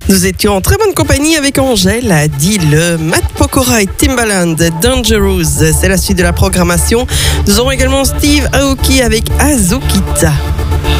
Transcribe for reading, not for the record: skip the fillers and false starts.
Nous étions en très bonne compagnie avec Angèle, Adil, Matt Pokora et Timbaland, Dangerous. C'est la suite de la programmation. Nous aurons également Steve Aoki avec Azukita.